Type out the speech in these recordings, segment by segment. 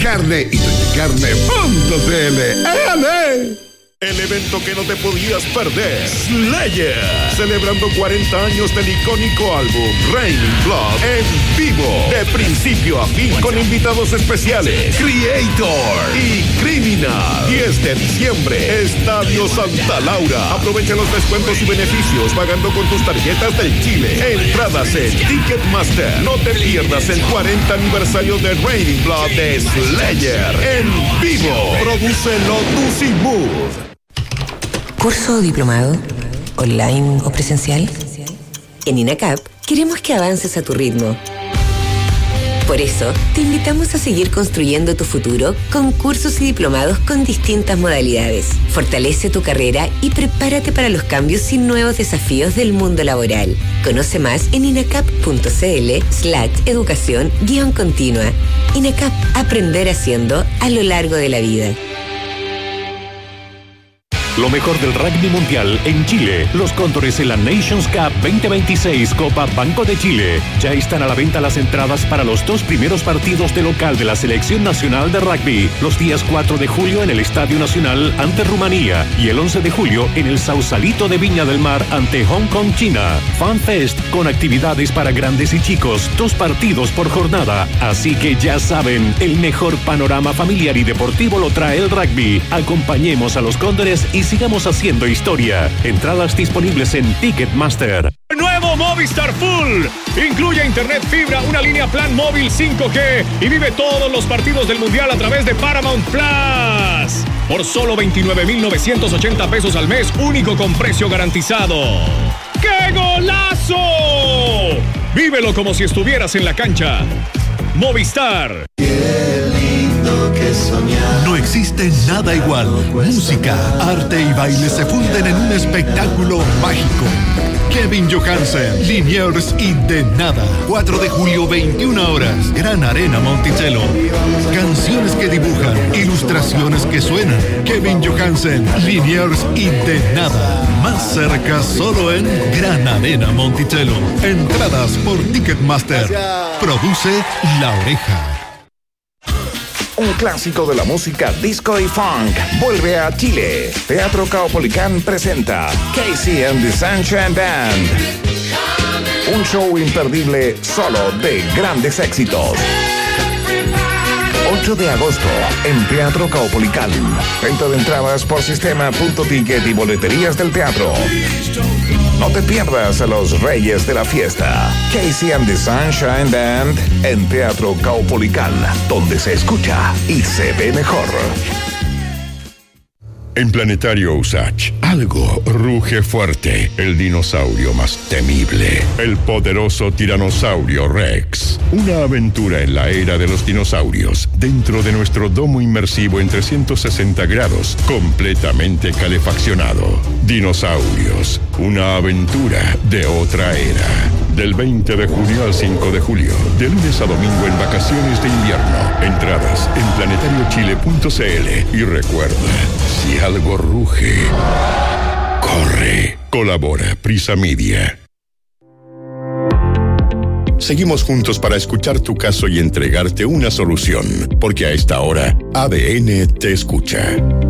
Carne y Carne.cl. ¡Éale! El evento que no te podías perder, Slayer, celebrando 40 años del icónico álbum Raining Blood en vivo, de principio a fin, con invitados especiales, Creator y Criminal. 10 de diciembre, Estadio Santa Laura. Aprovecha los descuentos y beneficios pagando con tus tarjetas del Chile. Entradas en Ticketmaster. No te pierdas el 40 aniversario de Raining Blood de Slayer en vivo. Produce Lotus y Mood. ¿Curso o diplomado? ¿Online o presencial? En INACAP queremos que avances a tu ritmo. Por eso, te invitamos a seguir construyendo tu futuro con cursos y diplomados con distintas modalidades. Fortalece tu carrera y prepárate para los cambios y nuevos desafíos del mundo laboral. Conoce más en inacap.cl/educación-continua. INACAP, aprender haciendo a lo largo de la vida. Lo mejor del rugby mundial en Chile. Los Cóndores en la Nations Cup 2026 Copa Banco de Chile. Ya están a la venta las entradas para los 2 primeros partidos de local de la Selección Nacional de Rugby. Los días 4 de julio en el Estadio Nacional ante Rumanía y el 11 de julio en el Sausalito de Viña del Mar ante Hong Kong, China. Fan Fest con actividades para grandes y chicos. 2 partidos por jornada. Así que ya saben, el mejor panorama familiar y deportivo lo trae el rugby. Acompañemos a los Cóndores y sigamos haciendo historia. Entradas disponibles en Ticketmaster. Nuevo Movistar Full. Incluye internet fibra, una línea plan móvil 5G y vive todos los partidos del Mundial a través de Paramount Plus. Por solo 29,980 pesos al mes, único con precio garantizado. ¡Qué golazo! Vívelo como si estuvieras en la cancha. Movistar. No existe nada igual. Música, arte y baile se funden en un espectáculo mágico. Kevin Johansen, Liniers y De Nada. 4 de julio, 21 horas. Gran Arena Monticello. Canciones que dibujan, ilustraciones que suenan. Kevin Johansen, Liniers y De Nada. Más cerca solo en Gran Arena Monticello. Entradas por Ticketmaster. Produce La Oreja. Un clásico de la música disco y funk vuelve a Chile. Teatro Caupolicán presenta Casey and the Sunshine Band. Un show imperdible solo de grandes éxitos. 8 de agosto en Teatro Caupolicán. Venta de entradas por sistema.ticket y boleterías del teatro. No te pierdas a los reyes de la fiesta. Casey and the Sunshine Band en Teatro Caupolicán, donde se escucha y se ve mejor. En Planetario Usach, algo ruge fuerte. El dinosaurio más temible. El poderoso tiranosaurio Rex. Una aventura en la era de los dinosaurios. Dentro de nuestro domo inmersivo en 360 grados. Completamente calefaccionado. Dinosaurios. Una aventura de otra era. Del 20 de junio al 5 de julio. De lunes a domingo en vacaciones de invierno. Entradas en planetariochile.cl. Y recuerda, si algo ruge, corre. Colabora Prisa Media. Seguimos juntos para escuchar tu caso y entregarte una solución. Porque a esta hora, ADN te escucha.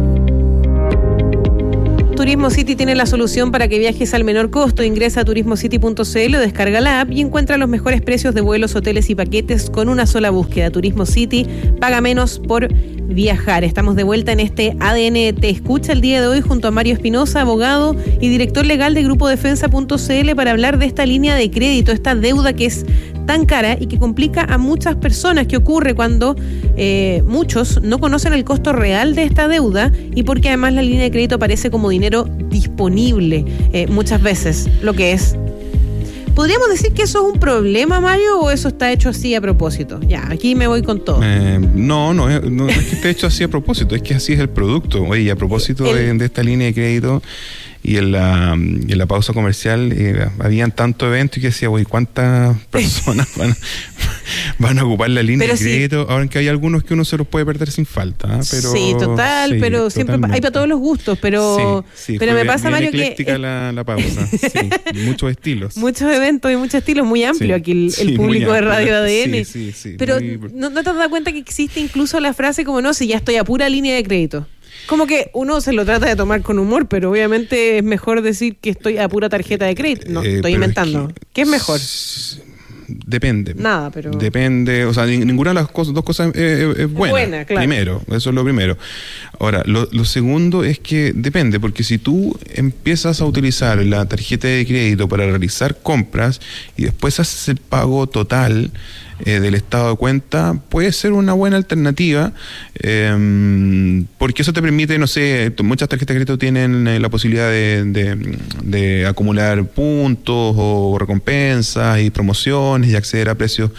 Turismo City tiene la solución para que viajes al menor costo. Ingresa a turismocity.cl o descarga la app y encuentra los mejores precios de vuelos, hoteles y paquetes con una sola búsqueda. Turismo City, paga menos por viajar. Estamos de vuelta en este ADN Te Escucha el día de hoy junto a Mario Espinosa, abogado y director legal de Grupo Defensa.cl, para hablar de esta línea de crédito, esta deuda que es tan cara y que complica a muchas personas. ¿Qué ocurre cuando muchos no conocen el costo real de esta deuda y porque además la línea de crédito aparece como dinero disponible muchas veces, lo que es? ¿Podríamos decir que eso es un problema, Mario, o eso está hecho así a propósito? Ya, aquí me voy con todo. No es que esté hecho así a propósito, es que así es el producto. Oye, y a propósito de esta línea de crédito y en la pausa comercial habían tanto evento y que decía, oye, ¿cuántas personas van van a ocupar la línea Pero de crédito, aunque hay algunos que uno se los puede perder sin falta, pero sí, total, sí, pero siempre hay para todos los gustos, pero me pasa, Mario, que la pausa, sí, muchos estilos. Muchos eventos y muchos estilos, muy amplio aquí el público de Radio ADN. Sí, pero ¿no te has dado cuenta que existe incluso la frase como no, si ya estoy a pura línea de crédito? Como que uno se lo trata de tomar con humor, pero obviamente es mejor decir que estoy a pura tarjeta de crédito. No, estoy inventando. ¿Qué es mejor? Depende. Nada, pero... Depende, o sea, ninguna de las dos cosas es buena. Claro. Primero, eso es lo primero. Ahora, lo segundo es que depende, porque si tú empiezas a utilizar la tarjeta de crédito para realizar compras y después haces el pago total del estado de cuenta, puede ser una buena alternativa, porque eso te permite, no sé, muchas tarjetas de crédito tienen la posibilidad de acumular puntos o recompensas y promociones y acceder a precios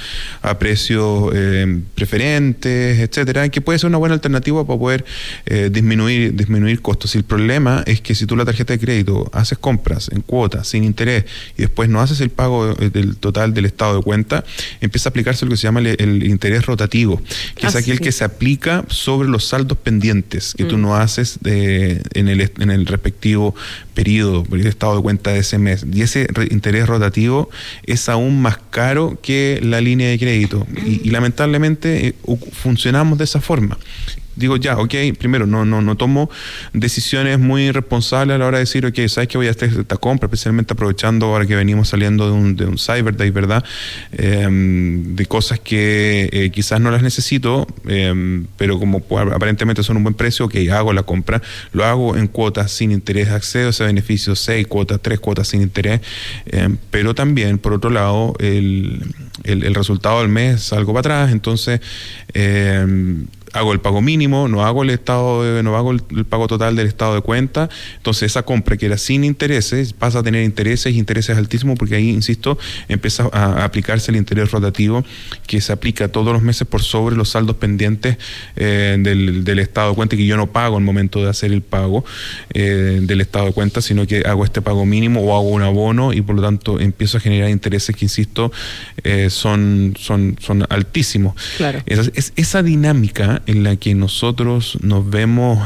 preferentes, etcétera, que puede ser una buena alternativa para poder disminuir costos. Y el problema es que si tú la tarjeta de crédito haces compras en cuotas sin interés y después no haces el pago del total del estado de cuenta, empieza a aplicarse lo que se llama el interés rotativo, que es aquel que se aplica sobre los saldos pendientes que tú no haces en el respectivo periodo, el estado de cuenta de ese mes. Y ese interés rotativo es aún más caro que la línea de crédito. Y lamentablemente funcionamos de esa forma. Digo, ya, ok, primero, no tomo decisiones muy irresponsables a la hora de decir, ok, ¿sabes qué? Voy a hacer esta compra, especialmente aprovechando ahora que venimos saliendo de un Cyber Day, ¿verdad? De cosas que quizás no las necesito, pero como aparentemente son un buen precio, ok, hago la compra, lo hago en cuotas sin interés, accedo a ese beneficio, 6 cuotas, 3 cuotas sin interés, pero también, por otro lado, el resultado del mes salgo para atrás, entonces... hago el pago mínimo, no hago el pago total del estado de cuenta, entonces esa compra que era sin intereses pasa a tener intereses altísimos, porque ahí, insisto, empieza a aplicarse el interés rotativo que se aplica todos los meses por sobre los saldos pendientes del estado de cuenta, que yo no pago en el momento de hacer el pago del estado de cuenta, sino que hago este pago mínimo o hago un abono y por lo tanto empiezo a generar intereses que, insisto, son altísimos. Claro. Esa dinámica en la que nosotros nos vemos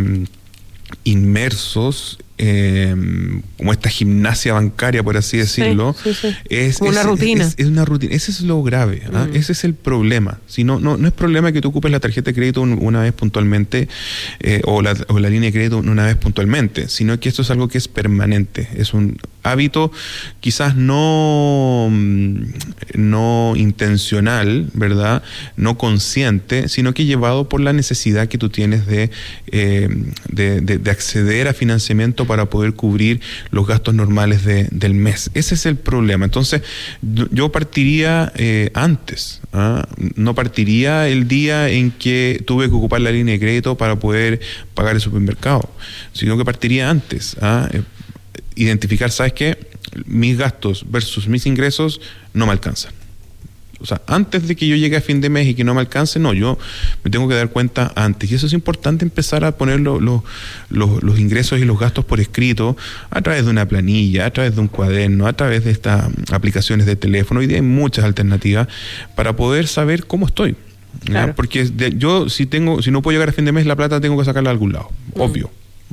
inmersos, como esta gimnasia bancaria, por así decirlo, es una rutina. Es una rutina. Ese es lo grave, ese es el problema. Si no es problema que tú ocupes la tarjeta de crédito una vez puntualmente o la línea de crédito una vez puntualmente, sino que esto es algo que es permanente. Es un hábito quizás no intencional, ¿verdad? No consciente, sino que llevado por la necesidad que tú tienes de acceder a financiamiento para poder cubrir los gastos normales del mes. Ese es el problema. Entonces, yo partiría antes, no partiría el día en que tuve que ocupar la línea de crédito para poder pagar el supermercado, sino que partiría antes, identificar, ¿sabes qué? Mis gastos versus mis ingresos no me alcanzan. O sea, antes de que yo llegue a fin de mes y que no me alcance, yo me tengo que dar cuenta antes. Y eso es importante, empezar a poner los ingresos y los gastos por escrito a través de una planilla, a través de un cuaderno, a través de estas aplicaciones de teléfono. Hoy día hay muchas alternativas para poder saber cómo estoy. Claro. Porque yo si no puedo llegar a fin de mes, la plata tengo que sacarla de algún lado, obvio.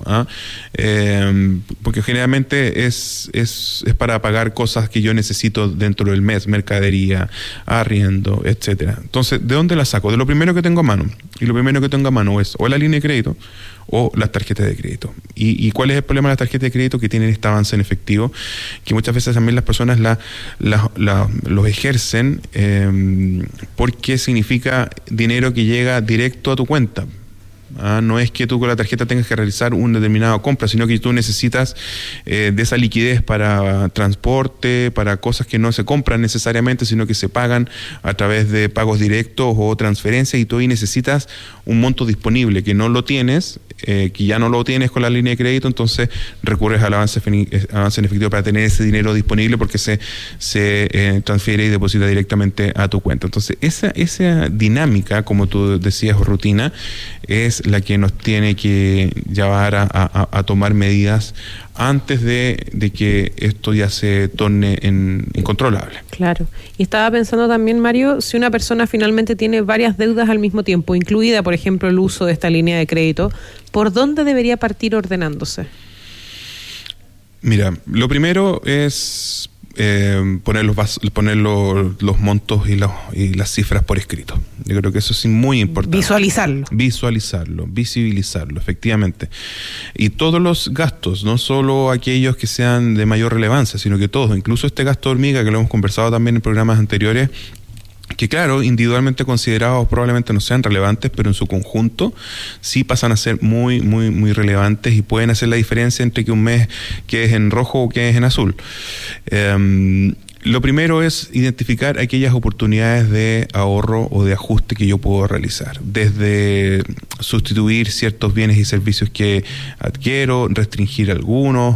Porque generalmente es para pagar cosas que yo necesito dentro del mes, mercadería, arriendo, etcétera. Entonces, ¿de dónde la saco? De lo primero que tengo a mano. Y lo primero que tengo a mano es o la línea de crédito o las tarjetas de crédito. ¿Y cuál es el problema de las tarjetas de crédito? Que tienen este avance en efectivo, que muchas veces también las personas los ejercen porque significa dinero que llega directo a tu cuenta. No es que tú con la tarjeta tengas que realizar una determinada compra, sino que tú necesitas de esa liquidez para transporte, para cosas que no se compran necesariamente, sino que se pagan a través de pagos directos o transferencias, y tú ahí necesitas un monto disponible que no lo tienes, que ya no lo tienes con la línea de crédito, entonces recurres al avance en efectivo para tener ese dinero disponible, porque se transfiere y deposita directamente a tu cuenta. Entonces esa dinámica, como tú decías, o rutina, es es la que nos tiene que llevar a tomar medidas antes de que esto ya se torne incontrolable. Claro. Y estaba pensando también, Mario, si una persona finalmente tiene varias deudas al mismo tiempo, incluida, por ejemplo, el uso de esta línea de crédito, ¿por dónde debería partir ordenándose? Mira, lo primero es poner los montos y las cifras por escrito. Yo creo que eso es muy importante. Visibilizarlo, efectivamente. Y todos los gastos, no solo aquellos que sean de mayor relevancia, sino que todos, incluso este gasto hormiga que lo hemos conversado también en programas anteriores, que claro, individualmente considerados probablemente no sean relevantes, pero en su conjunto sí pasan a ser muy, muy, muy relevantes y pueden hacer la diferencia entre que un mes quedes en rojo o quedes en azul. Lo primero es identificar aquellas oportunidades de ahorro o de ajuste que yo puedo realizar, desde sustituir ciertos bienes y servicios que adquiero, restringir algunos,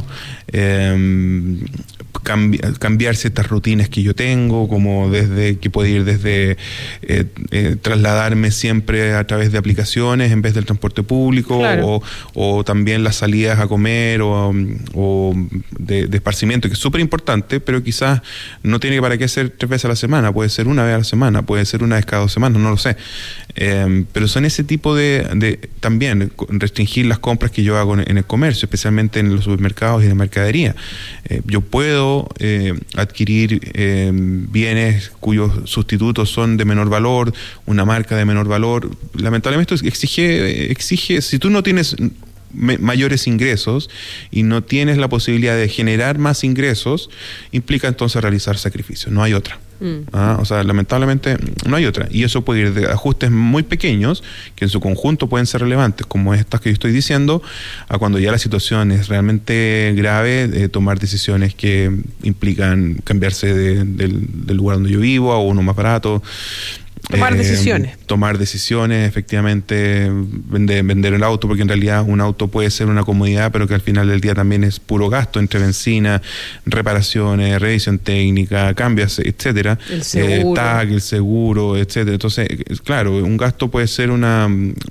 cambiar ciertas rutinas que yo tengo, como desde que puedo ir desde trasladarme siempre a través de aplicaciones en vez del transporte público, claro, o también las salidas a comer o de esparcimiento, que es súper importante, pero quizás no tiene para qué ser 3 veces a la semana, puede ser una vez a la semana, puede ser una vez cada 2 semanas, no lo sé. Pero son ese tipo de también restringir las compras que yo hago en el comercio, especialmente en los supermercados y en la mercadería. Yo puedo adquirir bienes cuyos sustitutos son de menor valor, una marca de menor valor. Lamentablemente esto exige, si tú no tienes mayores ingresos y no tienes la posibilidad de generar más ingresos, implica entonces realizar sacrificios, no hay otra. O sea, lamentablemente no hay otra, y eso puede ir de ajustes muy pequeños que en su conjunto pueden ser relevantes, como estas que yo estoy diciendo, a cuando ya la situación es realmente grave, tomar decisiones que implican cambiarse del lugar donde yo vivo a uno más barato. Tomar decisiones, efectivamente, vender el auto, porque en realidad un auto puede ser una comodidad, pero que al final del día también es puro gasto entre benzina, reparaciones, revisión técnica, cambios, etcétera. El seguro. TAG, el seguro, etcétera. Entonces, claro, un gasto puede ser una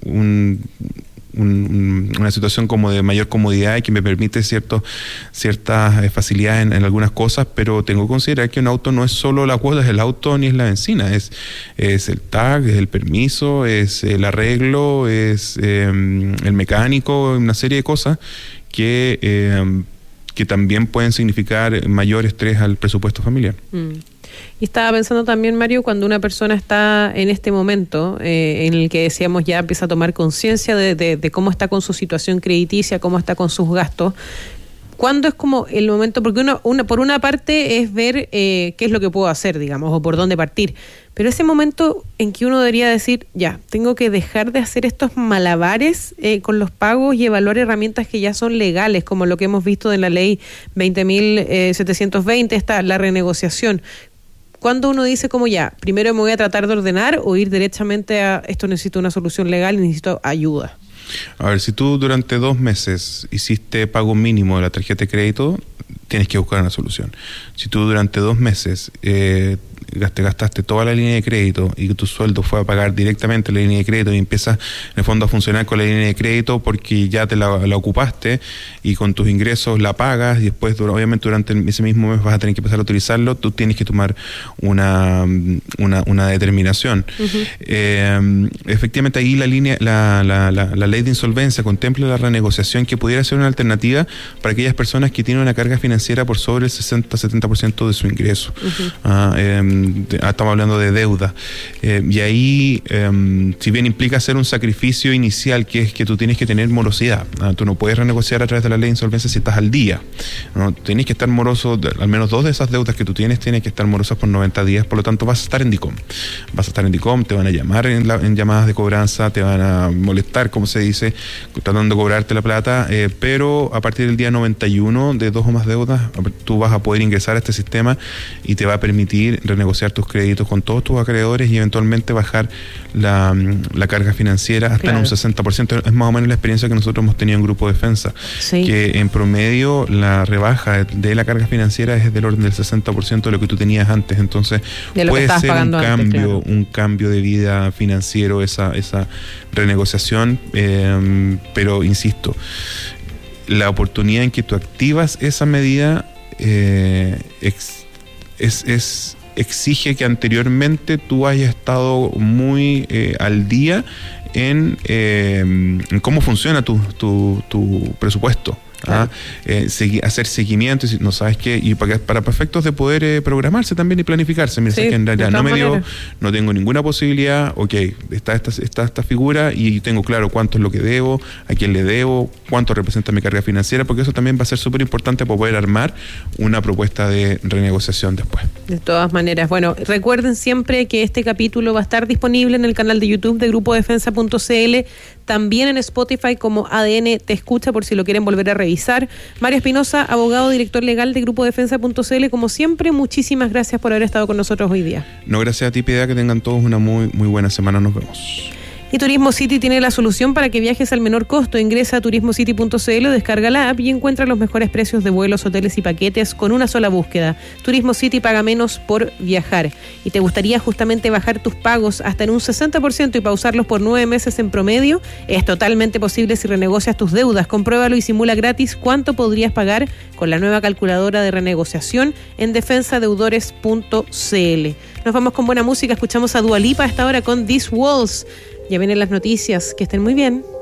situación como de mayor comodidad y que me permite ciertas facilidades en algunas cosas, pero tengo que considerar que un auto no es solo la cuota del auto ni es la benzina, es el tag, es el permiso, es el arreglo, es el mecánico, una serie de cosas que también pueden significar mayor estrés al presupuesto familiar. Y estaba pensando también, Mario, cuando una persona está en este momento en el que decíamos ya empieza a tomar conciencia de cómo está con su situación crediticia, cómo está con sus gastos, ¿cuándo es como el momento? Porque por una parte es ver qué es lo que puedo hacer, digamos, o por dónde partir, pero ese momento en que uno debería decir, ya, tengo que dejar de hacer estos malabares con los pagos y evaluar herramientas que ya son legales, como lo que hemos visto en la ley 20.720, la renegociación. Cuando uno dice como ya, primero me voy a tratar de ordenar o ir directamente a esto necesito una solución legal y necesito ayuda. A ver, si tú durante 2 meses hiciste pago mínimo de la tarjeta de crédito, tienes que buscar una solución. Si tú durante 2 meses te gastaste toda la línea de crédito y tu sueldo fue a pagar directamente la línea de crédito y empiezas en el fondo a funcionar con la línea de crédito porque ya te la ocupaste y con tus ingresos la pagas y después obviamente durante ese mismo mes vas a tener que empezar a utilizarlo, tú tienes que tomar una determinación. Efectivamente ahí la ley de insolvencia contempla la renegociación, que pudiera ser una alternativa para aquellas personas que tienen una carga financiera por sobre el 60-70% de su ingreso. Estamos hablando de deuda, y ahí si bien implica hacer un sacrificio inicial, que es que tú tienes que tener morosidad, tú no puedes renegociar a través de la ley de insolvencia si estás al día, ¿no? Tienes que estar moroso, al menos 2 de esas deudas que tú tienes que estar morosas por 90 días, por lo tanto vas a estar en DICOM, te van a llamar en llamadas de cobranza, te van a molestar, como se dice, tratando de cobrarte la plata, pero a partir del día 91 de 2 o más deudas tú vas a poder ingresar a este sistema y te va a permitir renegociar tus créditos con todos tus acreedores y eventualmente bajar la carga financiera hasta en un 60%. Es más o menos la experiencia que nosotros hemos tenido en Grupo Defensa, que en promedio la rebaja de la carga financiera es del orden del 60% de lo que tú tenías antes. Entonces puede ser un cambio de vida financiero esa renegociación, pero insisto, la oportunidad en que tú activas esa medida exige que anteriormente tú hayas estado muy al día en cómo funciona tu presupuesto. Claro. Hacer seguimiento, no sabes qué, y para efectos de poder programarse también y planificarse. Mira, que en realidad no tengo ninguna posibilidad, está esta figura y tengo claro cuánto es lo que debo, a quién le debo, cuánto representa mi carga financiera, porque eso también va a ser súper importante para poder armar una propuesta de renegociación después. De todas maneras, bueno, recuerden siempre que este capítulo va a estar disponible en el canal de YouTube de GrupoDefensa.cl, también en Spotify como ADN Te Escucha, por si lo quieren volver a revisar. Mario Espinosa, abogado, director legal de GrupoDefensa.cl, como siempre, muchísimas gracias por haber estado con nosotros hoy día. No, gracias a ti, Piedad, que tengan todos una muy, muy buena semana. Nos vemos. Y Turismo City tiene la solución para que viajes al menor costo. Ingresa a turismocity.cl, descarga la app y encuentra los mejores precios de vuelos, hoteles y paquetes con una sola búsqueda. Turismo City paga menos por viajar. ¿Y te gustaría justamente bajar tus pagos hasta en un 60% y pausarlos por 9 meses en promedio? Es totalmente posible si renegocias tus deudas. Compruébalo y simula gratis cuánto podrías pagar con la nueva calculadora de renegociación en defensadeudores.cl. Nos vamos con buena música. Escuchamos a Dua Lipa a esta hora con These Walls. Ya vienen las noticias. Que estén muy bien.